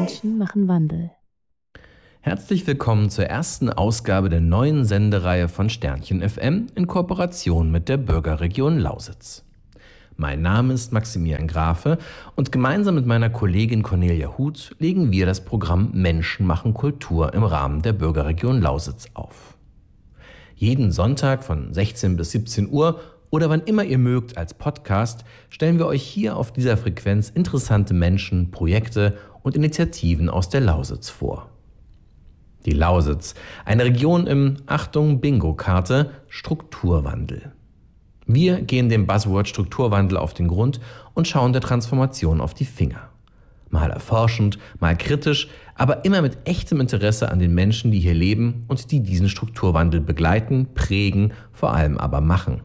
Menschen machen Wandel. Herzlich willkommen zur ersten Ausgabe der neuen Sendereihe von Sternchen FM in Kooperation mit der Bürgerregion Lausitz. Mein Name ist Maximilian Grafe und gemeinsam mit meiner Kollegin Cornelia Huth legen wir das Programm Menschen machen Kultur im Rahmen der Bürgerregion Lausitz auf. Jeden Sonntag von 16 bis 17 Uhr oder wann immer ihr mögt als Podcast stellen wir euch hier auf dieser Frequenz interessante Menschen, Projekte und Initiativen aus der Lausitz vor. Die Lausitz, eine Region im, Achtung, Bingo-Karte, Strukturwandel. Wir gehen dem Buzzword Strukturwandel auf den Grund und schauen der Transformation auf die Finger. Mal erforschend, mal kritisch, aber immer mit echtem Interesse an den Menschen, die hier leben und die diesen Strukturwandel begleiten, prägen, vor allem aber machen.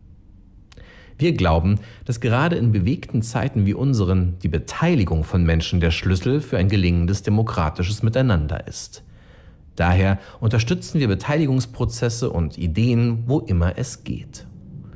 Wir glauben, dass gerade in bewegten Zeiten wie unseren die Beteiligung von Menschen der Schlüssel für ein gelingendes demokratisches Miteinander ist. Daher unterstützen wir Beteiligungsprozesse und Ideen, wo immer es geht.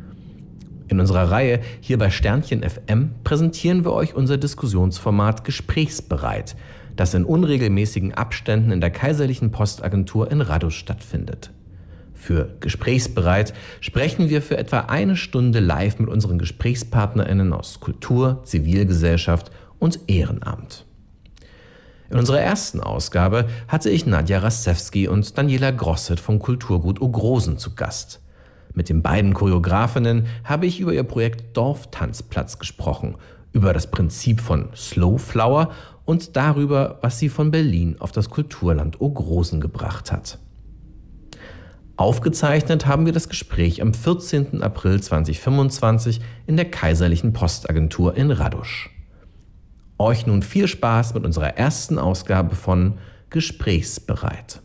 In unserer Reihe hier bei Sternchen FM präsentieren wir euch unser Diskussionsformat Gesprächsbereit, das in unregelmäßigen Abständen in der Kaiserlichen Postagentur in Radosch stattfindet. Für Gesprächsbereit sprechen wir für etwa eine Stunde live mit unseren GesprächspartnerInnen aus Kultur, Zivilgesellschaft und Ehrenamt. In unserer ersten Ausgabe hatte ich Nadja Rasewski und Daniela Grosset vom Kulturgut Ogrosen zu Gast. Mit den beiden Choreografinnen habe ich über ihr Projekt Dorftanzplatz gesprochen, über das Prinzip von Slow Flower und darüber, was sie von Berlin auf das Kulturland Ogrosen gebracht hat. Aufgezeichnet haben wir das Gespräch am 14. April 2025 in der Kaiserlichen Postagentur in Radosch. Euch nun viel Spaß mit unserer ersten Ausgabe von Gesprächsbereit.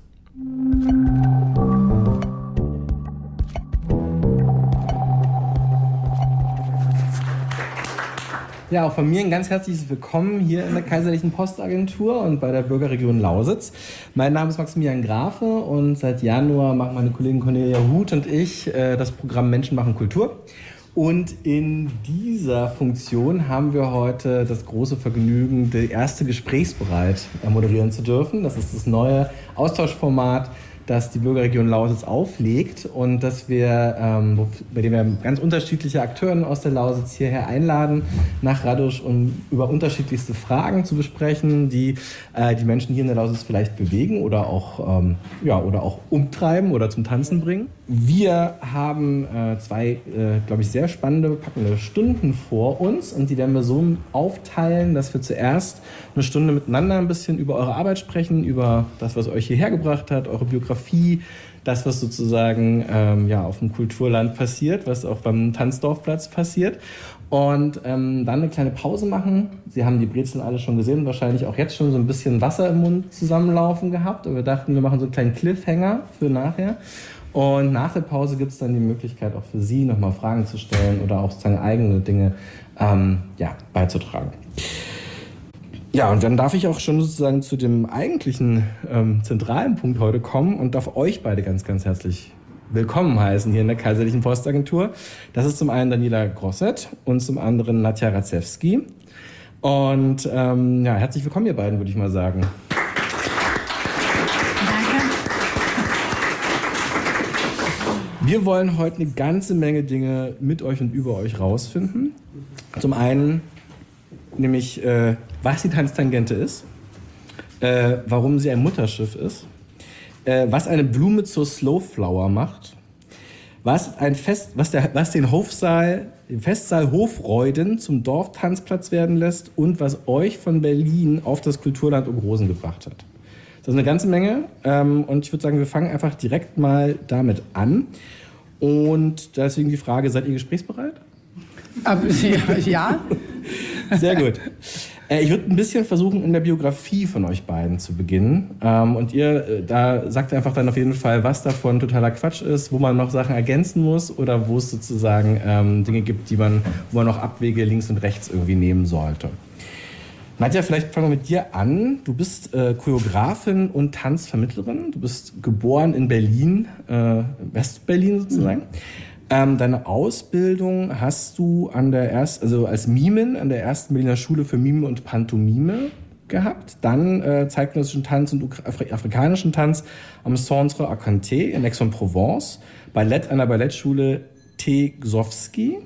Ja, auch von mir ein ganz herzliches Willkommen hier in der Kaiserlichen Postagentur und bei der Bürgerregion Lausitz. Mein Name ist Maximilian Grafe und seit Januar machen meine Kollegin Cornelia Huth und ich das Programm Menschen machen Kultur. Und in dieser Funktion haben wir heute das große Vergnügen, die erste Gesprächsbereit moderieren zu dürfen. Das ist das neue Austauschformat, das die Bürgerregion Lausitz auflegt und das wir, bei dem wir ganz unterschiedliche Akteure aus der Lausitz hierher einladen, nach Radosch, um über unterschiedlichste Fragen zu besprechen, die die Menschen hier in der Lausitz vielleicht bewegen oder auch umtreiben oder zum Tanzen bringen. Wir haben zwei, glaube ich, sehr spannende, packende Stunden vor uns und die werden wir so aufteilen, dass wir zuerst eine Stunde miteinander ein bisschen über eure Arbeit sprechen, über das, was euch hierher gebracht hat, eure Biografie, das, was sozusagen auf dem Kulturland passiert, was auch beim Tanzdorfplatz passiert. Und dann eine kleine Pause machen. Sie haben die Brezeln alle schon gesehen und wahrscheinlich auch jetzt schon so ein bisschen Wasser im Mund zusammenlaufen gehabt. Und wir dachten, wir machen so einen kleinen Cliffhanger für nachher. Und nach der Pause gibt es dann die Möglichkeit auch für Sie nochmal Fragen zu stellen oder auch sozusagen eigene Dinge beizutragen. Ja, und dann darf ich auch schon sozusagen zu dem eigentlichen zentralen Punkt heute kommen und darf euch beide ganz, ganz herzlich willkommen heißen hier in der Kaiserlichen Postagentur. Das ist zum einen Daniela Grosset und zum anderen Nadja Rasewski. Und herzlich willkommen ihr beiden, würde ich mal sagen. Wir wollen heute eine ganze Menge Dinge mit euch und über euch rausfinden. Zum einen nämlich, was die Tanztangente ist, warum sie ein Mutterschiff ist, was eine Blume zur Slow Flower macht, was den Festsaal Hofreuden zum Dorftanzplatz werden lässt und was euch von Berlin auf das Kulturland Ogrosen gebracht hat. Das ist eine ganze Menge und ich würde sagen, wir fangen einfach direkt mal damit an. Und deswegen die Frage, seid ihr gesprächsbereit? Ja. Sehr gut. Ich würde ein bisschen versuchen, in der Biografie von euch beiden zu beginnen. Und ihr, da sagt einfach dann auf jeden Fall, was davon totaler Quatsch ist, wo man noch Sachen ergänzen muss oder wo es sozusagen Dinge gibt, wo man noch Abwege links und rechts irgendwie nehmen sollte. Nadja, vielleicht fangen wir mit dir an. Du bist Choreografin und Tanzvermittlerin. Du bist geboren in Berlin, West-Berlin sozusagen. Deine Ausbildung hast du als Mimin an der ersten Berliner Schule für Mime und Pantomime gehabt. Dann zeitgenössischen Tanz und afrikanischen Tanz am Centre Arcanté in Aix-en-Provence. Ballett an der Ballettschule Tegzowski.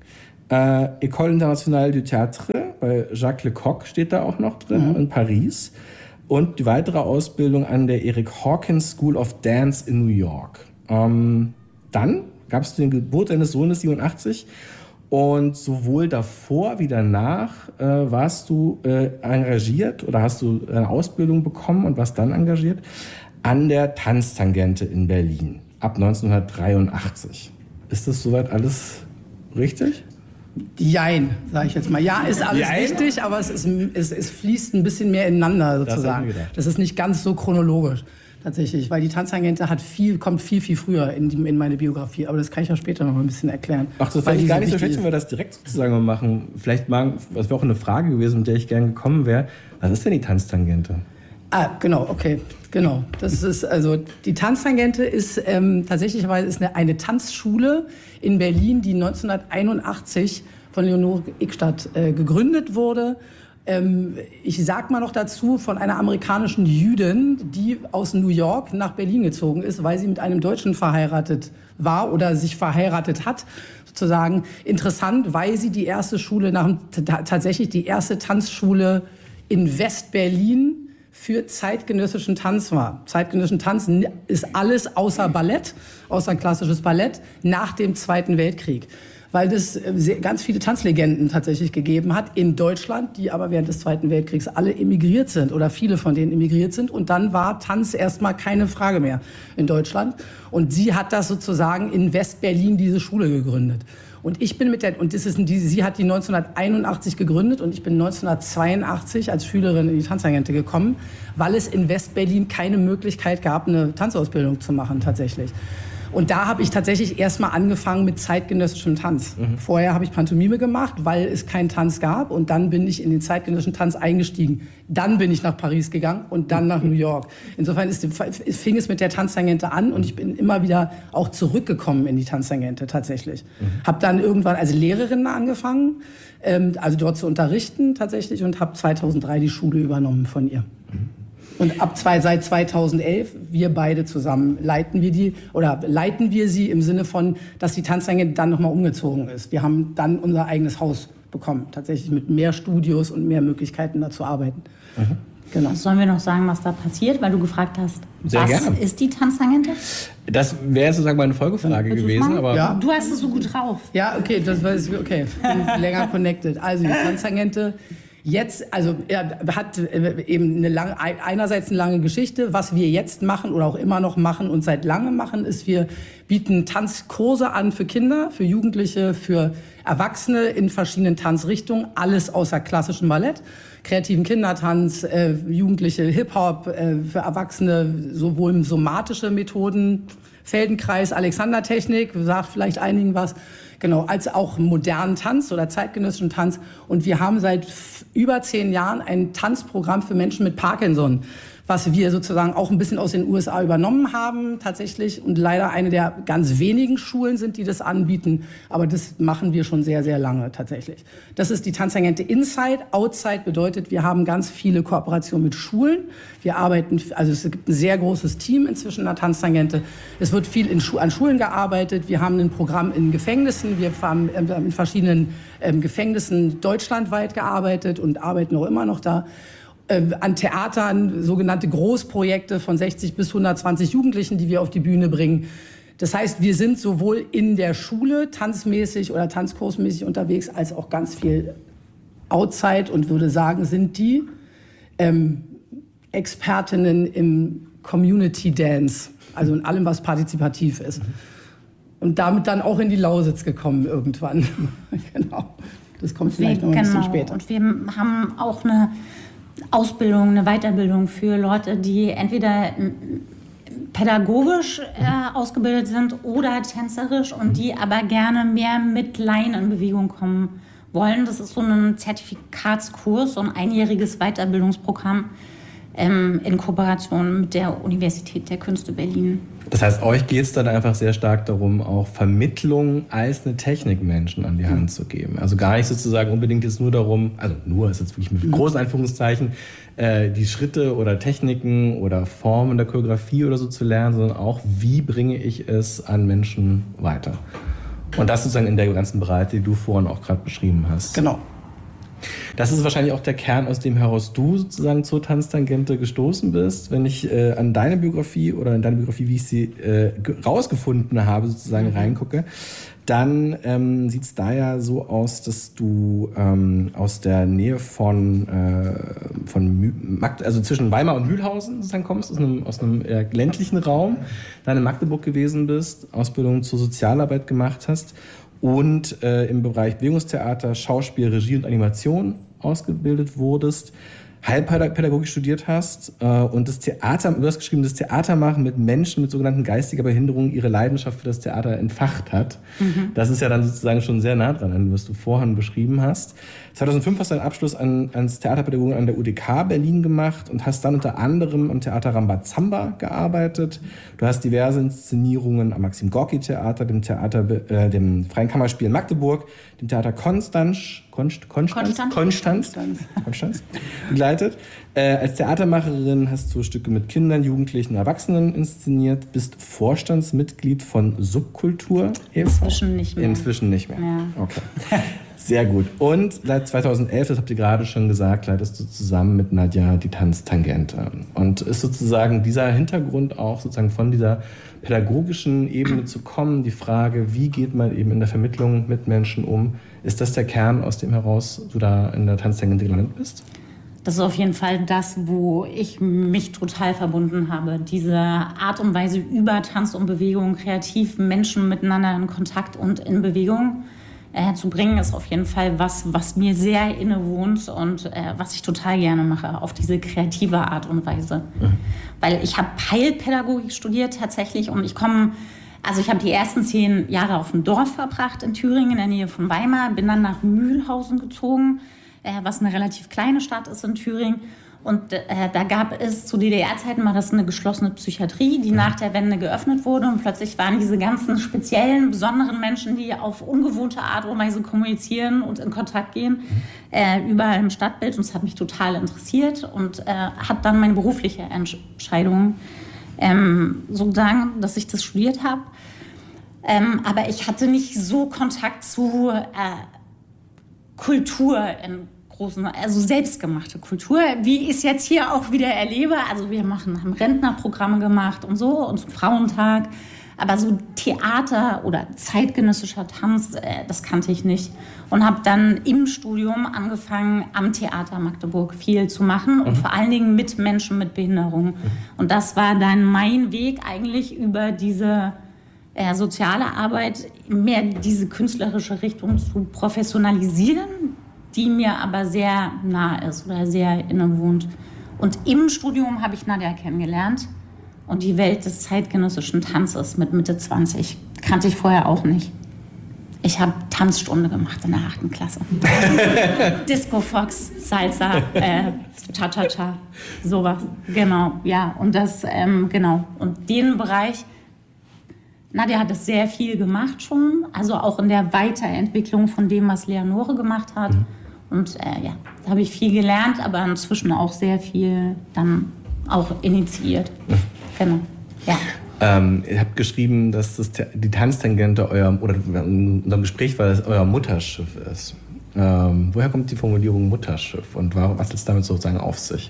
École Internationale du Théâtre bei Jacques Lecoq steht da auch noch drin in Paris. Und die weitere Ausbildung an der Eric Hawkins School of Dance in New York. Dann gab es die Geburt deines Sohnes 87 und sowohl davor wie danach warst du engagiert oder hast du eine Ausbildung bekommen und warst dann engagiert an der Tanztangente in Berlin ab 1983. Ist das soweit alles richtig? Jein, sage ich jetzt mal. Ja, ist alles richtig, aber es fließt ein bisschen mehr ineinander sozusagen. Das ist nicht ganz so chronologisch tatsächlich, weil die Tanztangente kommt viel früher in meine Biografie. Aber das kann ich ja später noch ein bisschen erklären. Ach, das fand ich gar nicht so schlecht, wenn wir das direkt sozusagen machen. Vielleicht das wäre auch eine Frage gewesen, mit der ich gerne gekommen wäre. Was ist denn die Tanztangente? Genau, okay, genau. Das ist also die Tanztangente ist tatsächlich eine Tanzschule in Berlin, die 1981 von Leonore Ickstadt gegründet wurde. Ich sag mal noch dazu von einer amerikanischen Jüdin, die aus New York nach Berlin gezogen ist, weil sie mit einem Deutschen verheiratet war oder sich verheiratet hat, sozusagen. Interessant, weil sie die erste Schule tatsächlich die erste Tanzschule in West-Berlin für zeitgenössischen Tanz war. Zeitgenössischen Tanz ist alles außer Ballett, außer klassisches Ballett, nach dem Zweiten Weltkrieg. Weil es ganz viele Tanzlegenden tatsächlich gegeben hat in Deutschland, die aber während des Zweiten Weltkriegs alle emigriert sind oder viele von denen emigriert sind. Und dann war Tanz erstmal keine Frage mehr in Deutschland. Und sie hat das sozusagen in West-Berlin diese Schule gegründet. Und ich bin sie hat die 1981 gegründet und ich bin 1982 als Schülerin in die Tanztangente gekommen, weil es in West-Berlin keine Möglichkeit gab, eine Tanzausbildung zu machen tatsächlich. Und da habe ich tatsächlich erstmal angefangen mit zeitgenössischem Tanz. Vorher habe ich Pantomime gemacht, weil es keinen Tanz gab. Und dann bin ich in den zeitgenössischen Tanz eingestiegen. Dann bin ich nach Paris gegangen und dann nach New York. Insofern fing es mit der Tanztangente an und ich bin immer wieder auch zurückgekommen in die Tanztangente tatsächlich. Habe dann irgendwann als Lehrerin angefangen, also dort zu unterrichten tatsächlich und habe 2003 die Schule übernommen von ihr. Und seit 2011, wir beide zusammen, leiten wir sie im Sinne von, dass die Tanztangente dann nochmal umgezogen ist. Wir haben dann unser eigenes Haus bekommen, tatsächlich mit mehr Studios und mehr Möglichkeiten da zu arbeiten. Genau. Sollen wir noch sagen, was da passiert, weil du gefragt hast, Sehr gerne. Ist die Tanztangente? Das wäre sozusagen meine Folgefrage gewesen. Aber ja. Du hast es so gut drauf. Ja, okay, okay. Bin länger connected. Also die Tanztangente jetzt, also hat eben einerseits eine lange Geschichte. Was wir jetzt machen oder auch immer noch machen und seit langem machen, ist, wir bieten Tanzkurse an für Kinder, für Jugendliche, für Erwachsene in verschiedenen Tanzrichtungen. Alles außer klassischem Ballett. Kreativen Kindertanz, Jugendliche Hip-Hop, für Erwachsene sowohl somatische Methoden, Feldenkreis, Alexandertechnik, sagt vielleicht einigen was, genau, als auch modernen Tanz oder zeitgenössischen Tanz. Und wir haben seit über 10 Jahren ein Tanzprogramm für Menschen mit Parkinson, was wir sozusagen auch ein bisschen aus den USA übernommen haben tatsächlich und leider eine der ganz wenigen Schulen sind, die das anbieten. Aber das machen wir schon sehr, sehr lange tatsächlich. Das ist die Tanztangente Inside. Outside bedeutet, wir haben ganz viele Kooperationen mit Schulen. Wir arbeiten, also es gibt ein sehr großes Team inzwischen in der Tanztangente. Es wird viel an Schulen gearbeitet. Wir haben ein Programm in Gefängnissen. Wir haben in verschiedenen Gefängnissen deutschlandweit gearbeitet und arbeiten auch immer noch da. An Theatern, sogenannte Großprojekte von 60 bis 120 Jugendlichen, die wir auf die Bühne bringen. Das heißt, wir sind sowohl in der Schule tanzmäßig oder tanzkursmäßig unterwegs, als auch ganz viel outside und würde sagen, sind die Expertinnen im Community Dance, also in allem, was partizipativ ist. Und damit dann auch in die Lausitz gekommen irgendwann. Genau. Das kommt vielleicht noch ein bisschen später. Und wir haben auch eine Ausbildung, eine Weiterbildung für Leute, die entweder pädagogisch ausgebildet sind oder tänzerisch und die aber gerne mehr mit Laien in Bewegung kommen wollen. Das ist so ein Zertifikatskurs, so ein einjähriges Weiterbildungsprogramm, in Kooperation mit der Universität der Künste Berlin. Das heißt, euch geht es dann einfach sehr stark darum, auch Vermittlung als eine Technik Menschen an die Hand zu geben. Also gar nicht sozusagen unbedingt jetzt nur darum, also nur ist jetzt wirklich mit großen Anführungszeichen, die Schritte oder Techniken oder Formen der Choreografie oder so zu lernen, sondern auch, wie bringe ich es an Menschen weiter. Und das sozusagen in der ganzen Breite, die du vorhin auch gerade beschrieben hast. Genau. Das ist wahrscheinlich auch der Kern, aus dem heraus du sozusagen zur Tanztangente gestoßen bist. Wenn ich an deine Biografie oder in deine Biografie, wie ich sie rausgefunden habe, sozusagen reingucke, dann sieht es da ja so aus, dass du aus der Nähe also zwischen Weimar und Mühlhausen sozusagen kommst, aus einem eher ländlichen Raum, dann in Magdeburg gewesen bist, Ausbildung zur Sozialarbeit gemacht hast und im Bereich Bewegungstheater, Schauspiel, Regie und Animation ausgebildet wurdest, Heilpädagogik studiert hast und du hast geschrieben, das Theater machen mit Menschen mit sogenannten geistiger Behinderung ihre Leidenschaft für das Theater entfacht hat. Das ist ja dann sozusagen schon sehr nah dran an, was du vorhin beschrieben hast. 2005 hast du einen Abschluss als Theaterpädagoge an der UDK Berlin gemacht und hast dann unter anderem am Theater Rambazamba gearbeitet. Du hast diverse Inszenierungen am Maxim-Gorki-Theater, dem Freien Kammerspiel in Magdeburg, dem Theater Konstanz begleitet. Als Theatermacherin hast du Stücke mit Kindern, Jugendlichen, Erwachsenen inszeniert, bist Vorstandsmitglied von Subkultur e.V. Inzwischen nicht mehr. Inzwischen nicht mehr. Ja. Okay. Sehr gut. Und seit 2011, das habt ihr gerade schon gesagt, leitest du zusammen mit Nadja die Tanztangente. Und ist sozusagen dieser Hintergrund auch sozusagen von dieser pädagogischen Ebene zu kommen, die Frage, wie geht man eben in der Vermittlung mit Menschen um? Ist das der Kern, aus dem heraus du da in der Tanztangente gelandet bist? Das ist auf jeden Fall das, wo ich mich total verbunden habe. Diese Art und Weise über Tanz und Bewegung, kreativ Menschen miteinander in Kontakt und in Bewegung zu bringen, ist auf jeden Fall was mir sehr innewohnt und was ich total gerne mache, auf diese kreative Art und Weise. Weil ich habe Heilpädagogik studiert tatsächlich und ich habe die ersten 10 Jahre auf dem Dorf verbracht in Thüringen, in der Nähe von Weimar, bin dann nach Mühlhausen gezogen, was eine relativ kleine Stadt ist in Thüringen. Und da gab es zu DDR-Zeiten mal das eine geschlossene Psychiatrie, die nach der Wende geöffnet wurde. Und plötzlich waren diese ganzen speziellen, besonderen Menschen, die auf ungewohnte Art und Weise kommunizieren und in Kontakt gehen, überall im Stadtbild. Und es hat mich total interessiert und hat dann meine berufliche Entscheidung sozusagen, dass ich das studiert habe. Aber ich hatte nicht so Kontakt zu Kultur in großen, also selbstgemachte Kultur, wie ich es jetzt hier auch wieder erlebe. Also wir haben Rentnerprogramme gemacht und so und Frauentag. Aber so Theater oder zeitgenössischer Tanz, das kannte ich nicht. Und habe dann im Studium angefangen, am Theater Magdeburg viel zu machen und vor allen Dingen mit Menschen mit Behinderung. Und das war dann mein Weg eigentlich über diese soziale Arbeit, mehr diese künstlerische Richtung zu professionalisieren, die mir aber sehr nah ist oder sehr innewohnt. Und im Studium habe ich Nadja kennengelernt und die Welt des zeitgenössischen Tanzes mit Mitte 20 kannte ich vorher auch nicht. Ich habe Tanzstunde gemacht in der 8. Klasse. Disco Fox, Salsa, Cha-Cha-Cha, sowas. Genau, ja. Und das, genau. Und den Bereich, Nadja hat es sehr viel gemacht schon, also auch in der Weiterentwicklung von dem, was Leonore gemacht hat. Und ja, da habe ich viel gelernt, aber inzwischen auch sehr viel dann auch initiiert. Genau, ja. Ihr habt geschrieben, dass die Tanztangente in unserem Gespräch war, dass euer Mutterschiff ist. Woher kommt die Formulierung Mutterschiff und was hat es damit sozusagen auf sich?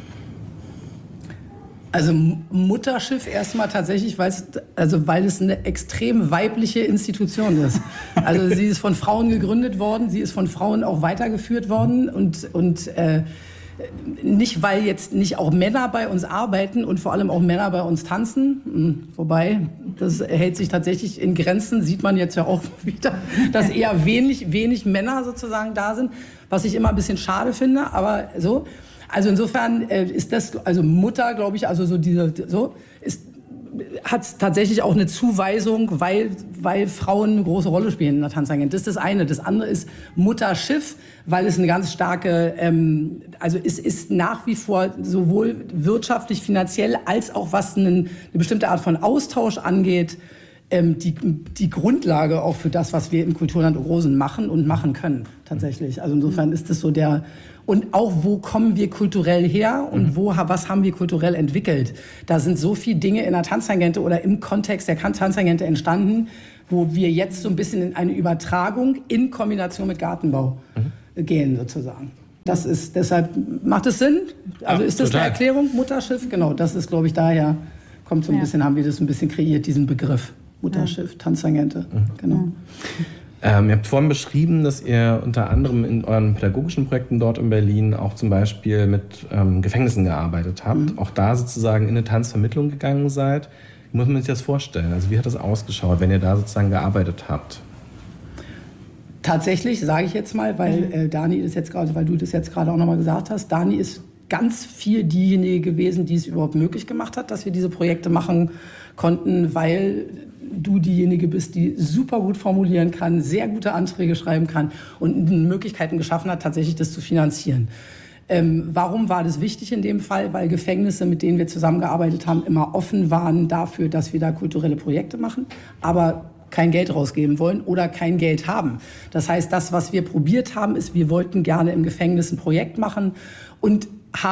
Also Mutterschiff erstmal tatsächlich, weil es eine extrem weibliche Institution ist. Also sie ist von Frauen gegründet worden, sie ist von Frauen auch weitergeführt worden und nicht, weil jetzt nicht auch Männer bei uns arbeiten und vor allem auch Männer bei uns tanzen. Wobei, das hält sich tatsächlich in Grenzen, sieht man jetzt ja auch wieder, dass eher wenig Männer sozusagen da sind, was ich immer ein bisschen schade finde, aber so. Also insofern ist das, also Mutter, glaube ich, also so ist hat tatsächlich auch eine Zuweisung, weil Frauen eine große Rolle spielen in der Tanzagent. Das ist das eine. Das andere ist Mutterschiff, weil es eine ganz starke, also es ist nach wie vor sowohl wirtschaftlich, finanziell als auch was eine bestimmte Art von Austausch angeht, die Grundlage auch für das, was wir im Kulturland Rosen machen und machen können, tatsächlich. Also insofern ist das so und auch, wo kommen wir kulturell her und was haben wir kulturell entwickelt? Da sind so viele Dinge in der Tanzagente oder im Kontext der Tanzagente entstanden, wo wir jetzt so ein bisschen in eine Übertragung in Kombination mit Gartenbau gehen, sozusagen. Deshalb macht es Sinn? Also ist das eine Erklärung, Mutterschiff? Genau, das ist, glaube ich, daher kommt so ein bisschen, haben wir das ein bisschen kreiert, diesen Begriff. Mutterschiff, Tanzagente, genau. Ihr habt vorhin beschrieben, dass ihr unter anderem in euren pädagogischen Projekten dort in Berlin auch zum Beispiel mit Gefängnissen gearbeitet habt, auch da sozusagen in eine Tanzvermittlung gegangen seid. Wie muss man sich das vorstellen? Also wie hat das ausgeschaut, wenn ihr da sozusagen gearbeitet habt? Tatsächlich, sage ich jetzt mal, weil Dani das jetzt gerade, weil du das jetzt gerade auch nochmal gesagt hast, Dani ist ganz viel diejenige gewesen, die es überhaupt möglich gemacht hat, dass wir diese Projekte machen konnten, weil du diejenige bist, die super gut formulieren kann, sehr gute Anträge schreiben kann und Möglichkeiten geschaffen hat, tatsächlich das zu finanzieren. Warum war das wichtig in dem Fall? Weil Gefängnisse, mit denen wir zusammengearbeitet haben, immer offen waren dafür, dass wir da kulturelle Projekte machen, aber kein Geld rausgeben wollen oder kein Geld haben. Das heißt, das, was wir probiert haben, ist, wir wollten gerne im Gefängnis ein Projekt machen und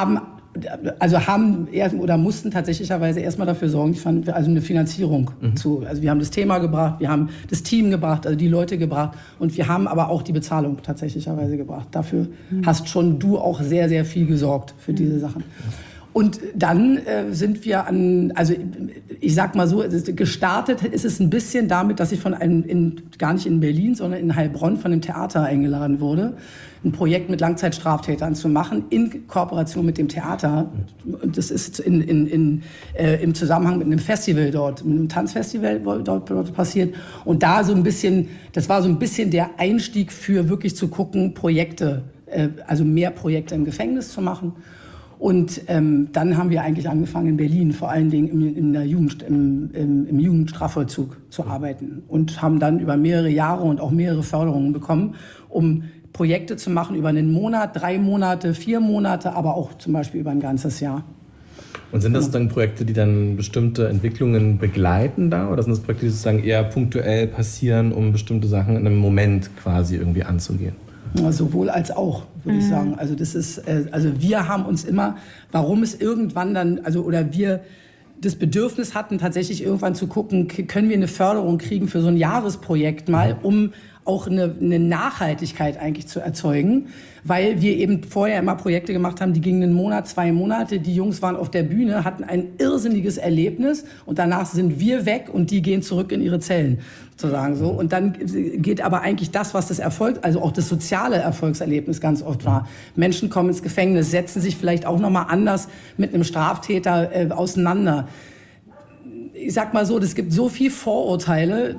mussten tatsächlicherweise erstmal dafür sorgen, also eine Finanzierung zu. Also wir haben das Thema gebracht, wir haben das Team gebracht, also die Leute gebracht und wir haben aber auch die Bezahlung tatsächlicherweise gebracht. Dafür hast schon du auch sehr, sehr viel gesorgt für diese Sachen. Und dann sind wir ich sag mal so, gestartet ist es ein bisschen damit, dass ich gar nicht in Berlin, sondern in Heilbronn von dem Theater eingeladen wurde, ein Projekt mit Langzeitstraftätern zu machen, in Kooperation mit dem Theater. Und das ist im Zusammenhang mit einem Festival dort, mit einem Tanzfestival dort passiert. Und da das war so ein bisschen der Einstieg für wirklich zu gucken, also mehr Projekte im Gefängnis zu machen. Und dann haben wir eigentlich angefangen in Berlin, vor allen Dingen im Jugendstrafvollzug zu arbeiten und haben dann über mehrere Jahre und auch mehrere Förderungen bekommen, um Projekte zu machen über einen Monat, 3 Monate, 4 Monate, aber auch zum Beispiel über ein ganzes Jahr. Und sind das dann Projekte, die dann bestimmte Entwicklungen begleiten da? Oder sind das Projekte, die sozusagen eher punktuell passieren, um bestimmte Sachen in einem Moment quasi irgendwie anzugehen? Sowohl als auch, würde ich sagen. Also wir haben uns immer, warum es irgendwann dann, wir das Bedürfnis hatten, tatsächlich irgendwann zu gucken, können wir eine Förderung kriegen für so ein Jahresprojekt mal, um auch eine Nachhaltigkeit eigentlich zu erzeugen, weil wir eben vorher immer Projekte gemacht haben, die gingen 1 Monat, 2 Monate, die Jungs waren auf der Bühne, hatten ein irrsinniges Erlebnis und danach sind wir weg und die gehen zurück in ihre Zellen, sozusagen so. Und dann geht aber eigentlich das, was das Erfolg, also auch das soziale Erfolgserlebnis ganz oft war. Menschen kommen ins Gefängnis, setzen sich vielleicht auch nochmal anders mit einem Straftäter auseinander. Ich sag mal so, es gibt so viel Vorurteile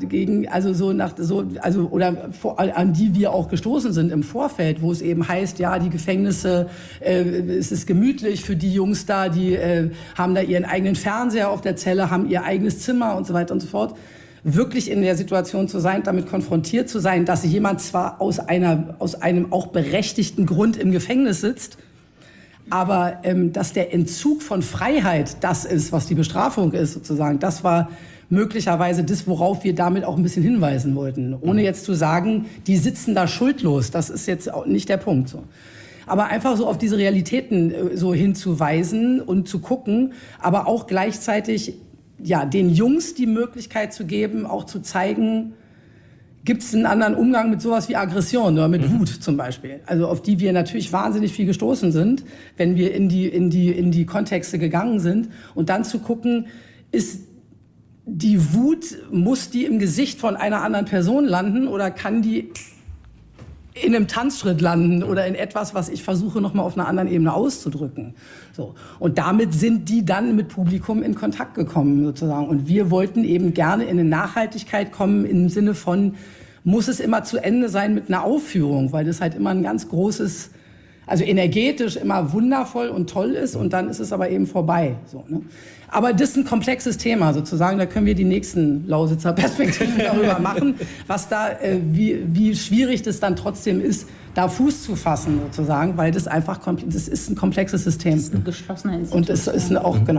an die wir auch gestoßen sind im Vorfeld, wo es eben heißt, ja, die Gefängnisse, es ist gemütlich für die Jungs da, die haben da ihren eigenen Fernseher auf der Zelle, haben ihr eigenes Zimmer und so weiter und so fort. Wirklich in der Situation zu sein, damit konfrontiert zu sein, dass jemand zwar aus einem auch berechtigten Grund im Gefängnis sitzt, aber dass der Entzug von Freiheit das ist, was die Bestrafung ist, sozusagen, das war möglicherweise das, worauf wir damit auch ein bisschen hinweisen wollten. Ohne jetzt zu sagen, die sitzen da schuldlos, das ist jetzt auch nicht der Punkt. So. Aber einfach so auf diese Realitäten so hinzuweisen und zu gucken, aber auch gleichzeitig den Jungs die Möglichkeit zu geben, auch zu zeigen, gibt es einen anderen Umgang mit sowas wie Aggression oder mit Wut zum Beispiel? Also auf die wir natürlich wahnsinnig viel gestoßen sind, wenn wir in die Kontexte gegangen sind. Und dann zu gucken, muss die im Gesicht von einer anderen Person landen oder kann die in einem Tanzschritt landen oder in etwas, was ich versuche, nochmal auf einer anderen Ebene auszudrücken. So. Und damit sind die dann mit Publikum in Kontakt gekommen, sozusagen. Und wir wollten eben gerne in eine Nachhaltigkeit kommen, im Sinne von, muss es immer zu Ende sein mit einer Aufführung, weil das halt immer ein ganz großes also energetisch immer wundervoll und toll ist und dann ist es aber eben vorbei. So, ne? Aber das ist ein komplexes Thema sozusagen, da können wir die nächsten Lausitzer Perspektiven darüber machen, was da, wie schwierig das dann trotzdem ist, da Fuß zu fassen sozusagen, weil das einfach, das ist ein komplexes System. Das ist eine geschlossene Institution. Und es ist auch, genau.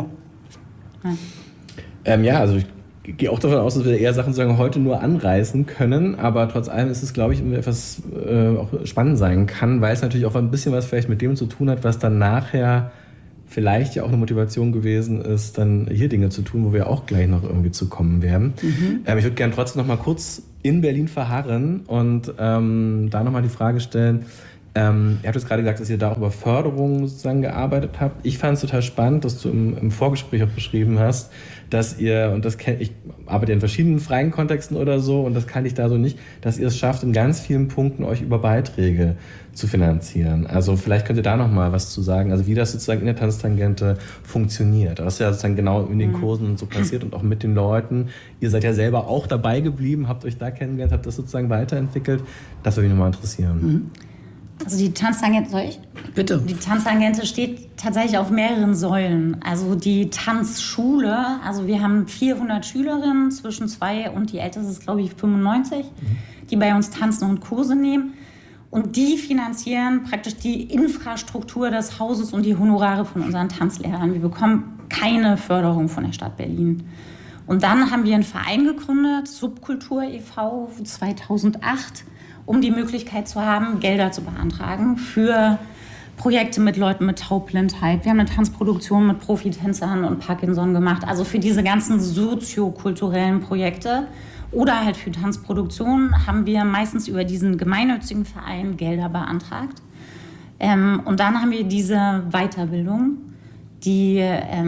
Ja, also ich gehe auch davon aus, dass wir eher Sachen sozusagen heute nur anreißen können, aber trotz allem ist es, glaube ich, etwas auch spannend sein kann, weil es natürlich auch ein bisschen was vielleicht mit dem zu tun hat, was dann nachher vielleicht ja auch eine Motivation gewesen ist, dann hier Dinge zu tun, wo wir auch gleich noch irgendwie zu kommen werden. Ich würde gerne trotzdem noch mal kurz in Berlin verharren und da noch mal die Frage stellen, ihr habt jetzt gerade gesagt, dass ihr da auch über Förderung sozusagen gearbeitet habt. Ich fand es total spannend, dass du im Vorgespräch auch beschrieben hast, dass ihr, und das ich arbeite in verschiedenen freien Kontexten oder so, und das kannte ich da so nicht, dass ihr es schafft, in ganz vielen Punkten euch über Beiträge zu finanzieren. Also vielleicht könnt ihr da noch mal was zu sagen, also wie das sozusagen in der Tanztangente funktioniert. Das ist ja sozusagen genau in den Kursen und so passiert und auch mit den Leuten. Ihr seid ja selber auch dabei geblieben, habt euch da kennengelernt, habt das sozusagen weiterentwickelt. Das würde mich nochmal interessieren. Also die Tanztangente, soll ich? Bitte. Die Tanztangente steht tatsächlich auf mehreren Säulen. Also die Tanzschule, also wir haben 400 Schülerinnen zwischen 2 und die älteste ist, glaube ich, 95, die bei uns tanzen und Kurse nehmen. Und die finanzieren praktisch die Infrastruktur des Hauses und die Honorare von unseren Tanzlehrern. Wir bekommen keine Förderung von der Stadt Berlin. Und dann haben wir einen Verein gegründet, Subkultur e.V. 2008, um die Möglichkeit zu haben, Gelder zu beantragen für Projekte mit Leuten mit Taubblindheit. Wir haben eine Tanzproduktion mit Profitänzern und Parkinson gemacht, also für diese ganzen soziokulturellen Projekte. Oder halt für Tanzproduktionen haben wir meistens über diesen gemeinnützigen Verein Gelder beantragt. Und dann haben wir diese Weiterbildung, die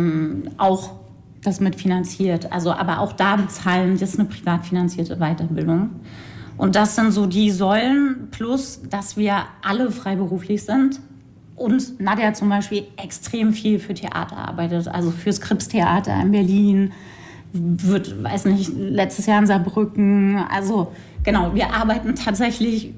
auch das mitfinanziert. Also, aber auch da bezahlen, das ist eine privat finanzierte Weiterbildung. Und das sind so die Säulen, plus, dass wir alle freiberuflich sind. Und Nadja zum Beispiel extrem viel für Theater arbeitet, also fürs Krips-Theater in Berlin, weiß nicht, letztes Jahr in Saarbrücken. Also genau, wir arbeiten tatsächlich,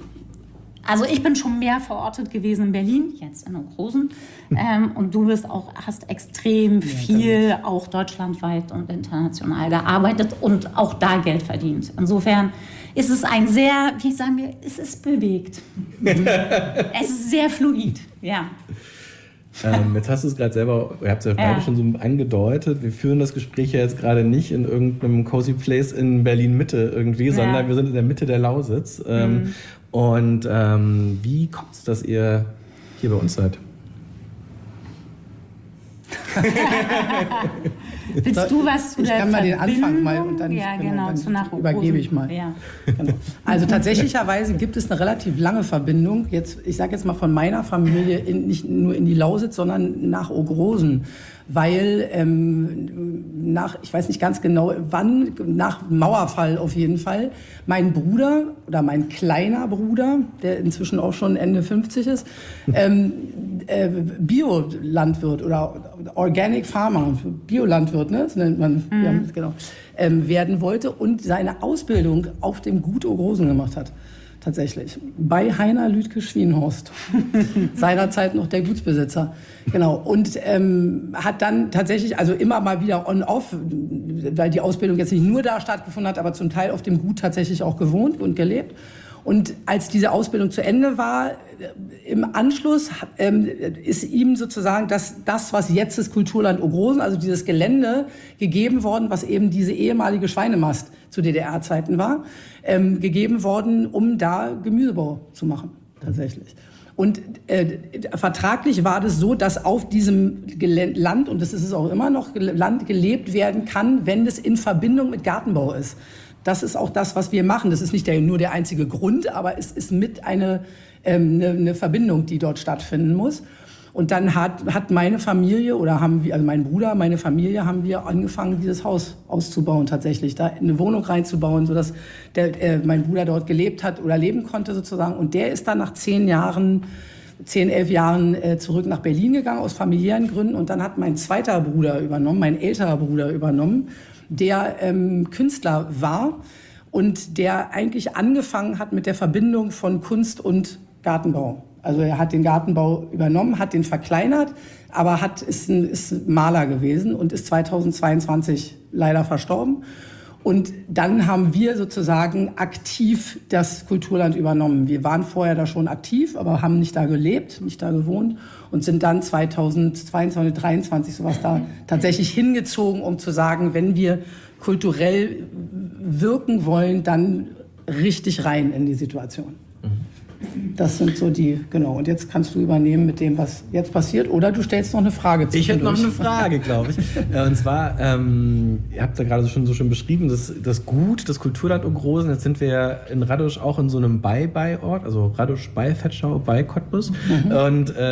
also ich bin schon mehr verortet gewesen in Berlin, jetzt in Ogrosen. Und du hast extrem viel auch deutschlandweit und international gearbeitet und auch da Geld verdient. Insofern ist es ein sehr, wie sagen wir, es ist bewegt. Es ist sehr fluid, ja. Jetzt hast du es gerade selber, ihr habt es ja beide schon so angedeutet, wir führen das Gespräch ja jetzt gerade nicht in irgendeinem cozy place in Berlin-Mitte irgendwie, sondern wir sind in der Mitte der Lausitz. Und wie kommt es, dass ihr hier bei uns seid? Willst du was zu der Verbindung? Ich kann mal den Anfang mal und dann, dann übergebe ich mal. Ja. Genau. Also tatsächlicherweise gibt es eine relativ lange Verbindung. Ich sage jetzt mal von meiner Familie nicht nur in die Lausitz, sondern nach Ogrosen. Weil ich weiß nicht ganz genau wann, nach Mauerfall auf jeden Fall, mein Bruder oder mein kleiner Bruder, der inzwischen auch schon Ende 50 ist, Biolandwirt oder Organic Farmer, Biolandwirt, ne? Das nennt man, genau, werden wollte und seine Ausbildung auf dem Gut Ogrosen gemacht hat. Tatsächlich. Bei Heiner Lüdke-Schwienhorst. Seinerzeit noch der Gutsbesitzer. Genau. Und hat dann tatsächlich, also immer mal wieder on-off, weil die Ausbildung jetzt nicht nur da stattgefunden hat, aber zum Teil auf dem Gut tatsächlich auch gewohnt und gelebt. Und als diese Ausbildung zu Ende war, im Anschluss ist ihm sozusagen das, was jetzt das Kulturland Ogrosen, also dieses Gelände, gegeben worden, was eben diese ehemalige Schweinemast zu DDR-Zeiten war, gegeben worden, um da Gemüsebau zu machen, tatsächlich. Und vertraglich war das so, dass auf diesem Land, und das ist es auch immer noch, Land gelebt werden kann, wenn es in Verbindung mit Gartenbau ist. Das ist auch das, was wir machen. Das ist nicht nur der einzige Grund, aber es ist mit eine Verbindung, die dort stattfinden muss. Und dann hat meine Familie oder also mein Bruder, meine Familie, haben wir angefangen, dieses Haus auszubauen tatsächlich, da eine Wohnung reinzubauen, sodass mein Bruder dort gelebt hat oder leben konnte sozusagen. Und der ist dann nach 11 Jahren zurück nach Berlin gegangen aus familiären Gründen. Und dann hat mein zweiter Bruder übernommen, mein älterer Bruder übernommen, der Künstler war und der eigentlich angefangen hat mit der Verbindung von Kunst und Gartenbau. Also er hat den Gartenbau übernommen, hat den verkleinert, aber ist Maler gewesen und ist 2022 leider verstorben. Und dann haben wir sozusagen aktiv das Kulturland übernommen. Wir waren vorher da schon aktiv, aber haben nicht da gelebt, nicht da gewohnt und sind dann 2022, 2023 sowas da tatsächlich hingezogen, um zu sagen, wenn wir kulturell wirken wollen, dann richtig rein in die Situation. Das sind so genau. Und jetzt kannst du übernehmen mit dem, was jetzt passiert. Oder du stellst noch eine Frage zu. Ich hätte noch eine Frage, glaube ich. Und zwar, ihr habt da gerade schon so schön beschrieben, das Gut, das Kulturland Ogrosen. Jetzt sind wir ja in Radosch auch in so einem Bei-Ort, also Radosch bei Vetschau, bei Cottbus. Und